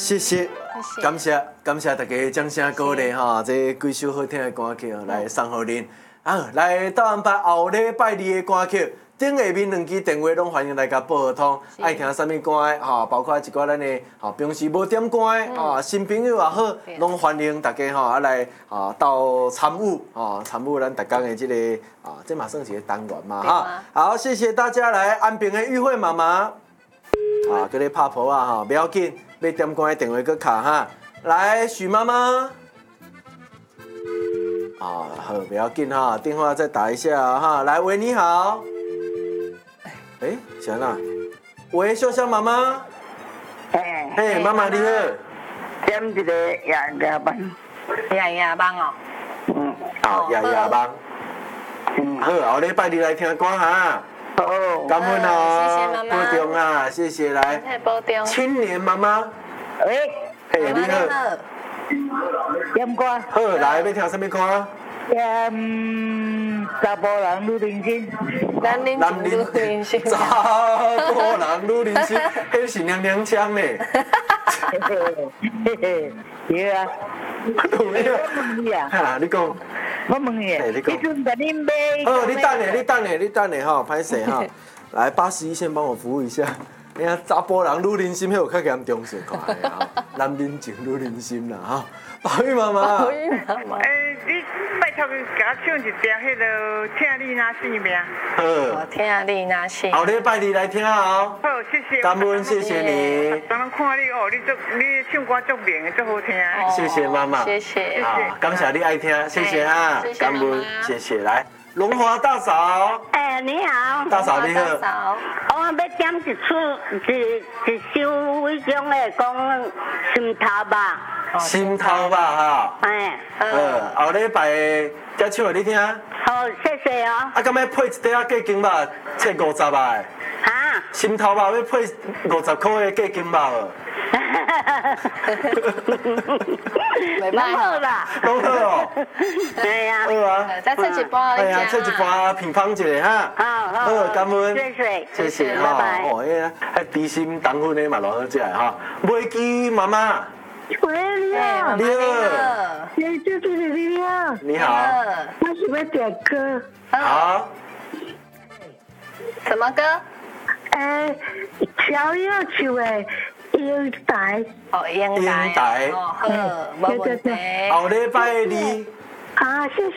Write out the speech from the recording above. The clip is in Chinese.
谢谢，感谢大家掌声鼓励哈，这几首好听的歌曲来送给恁。啊，来到安排后礼拜二的歌曲，顶下面2支电话拢欢迎来甲报通。爱听啥物歌的哈，包括一寡咱的哈平时无点歌的啊，新朋友也好，拢欢迎大家哈来啊到参与啊，参与咱大家的这个啊，这嘛算是个单元嘛哈。好，谢谢大家来安平的玉慧妈妈啊，搁咧拍婆啊哈，不要紧，要点歌的电话搁卡哈。来，许妈妈。啊，好，不要紧哈，电话再打一下哈。来，喂，你好。哎，谁啦？喂，秀香妈妈。嘿，妈妈你好。 点一个夜班。夜班哦。 好，夜班。好，后礼拜你来听歌哈。 好。 感恩哦。 谢谢妈妈。 保重啊，谢谢来。 保重。 青年妈妈。嘿，你好。 点歌。 好，来要听什么歌？ 查甫人女人心。 男人女人心。 查甫人女人心，迄是娘娘腔呢。 对啊。 对啊。哈，你讲。 我问你，你阵甲恁买？ 哦，你等下哈，歹势哈。来81线帮我服务一下。你看查甫人女人心，迄有较严重些看的哈，男人情女人心啦哈。宝玉妈妈。 宝玉妈妈。 你拜托给我唱一条迄个《听你那性命》。 好。 听你那性。 后礼拜二来听哦。 好，谢谢。 感恩，谢谢你。 刚刚看你哦，你唱歌足明，足好听。 谢谢妈妈。 谢谢。 啊，感谢你爱听，谢谢哈，感恩，谢谢。来，龙华大嫂。 你好。 大嫂你好。 我要点一首迄种的讲心头吧。 心头吧哈。后礼拜再唱给你听。 好，谢谢哦。 啊，敢要配一袋啊价金肉，切50啊的。 哈？ 心头吧要配50块的价金肉。 蛮好啦。 拢好哦。 对呀。 好啊。 再切一半。 哎呀，切一半平方一个哈。好，感恩。 谢谢。 哈。哦，迄低心糖分的嘛，偌好食的哈。飞机妈妈。 喂，你好。 你好。你好。 我想要点歌。 好。 什么歌？ 乔佑唱的《英台》。 哦，英台。哦，好，无问题。 后礼拜二。 好，谢谢。